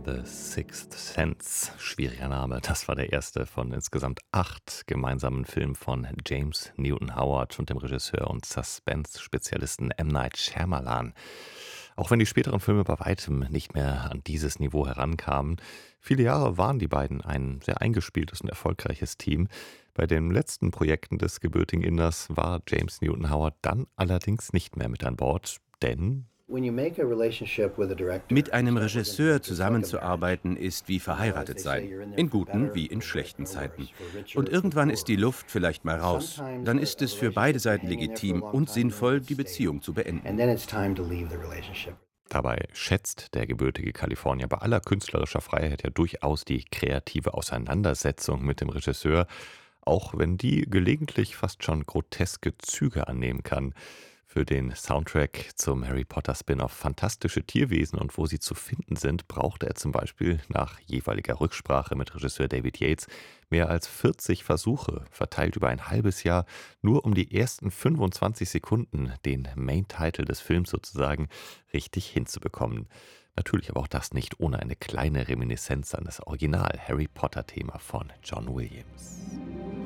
The Sixth Sense, schwieriger Name. Das war der erste von insgesamt 8 gemeinsamen Filmen von James Newton Howard und dem Regisseur und Suspense-Spezialisten M. Night Shyamalan. Auch wenn die späteren Filme bei weitem nicht mehr an dieses Niveau herankamen, viele Jahre waren die beiden ein sehr eingespieltes und erfolgreiches Team. Bei den letzten Projekten des gebürtigen Inders war James Newton Howard dann allerdings nicht mehr mit an Bord, denn Mit einem Regisseur zusammenzuarbeiten ist wie verheiratet sein, in guten wie in schlechten Zeiten. Und irgendwann ist die Luft vielleicht mal raus. Dann ist es für beide Seiten legitim und sinnvoll, die Beziehung zu beenden. dabei schätzt der gebürtige Kalifornier bei aller künstlerischer Freiheit ja durchaus die kreative Auseinandersetzung mit dem Regisseur, auch wenn die gelegentlich fast schon groteske Züge annehmen kann. Für den Soundtrack zum Harry Potter Spin-off Fantastische Tierwesen und wo sie zu finden sind, brauchte er zum Beispiel nach jeweiliger Rücksprache mit Regisseur David Yates mehr als 40 Versuche, verteilt über ein halbes Jahr, nur um die ersten 25 Sekunden, den Main-Title des Films sozusagen, richtig hinzubekommen. Natürlich aber auch das nicht ohne eine kleine Reminiszenz an das Original Harry Potter-Thema von John Williams.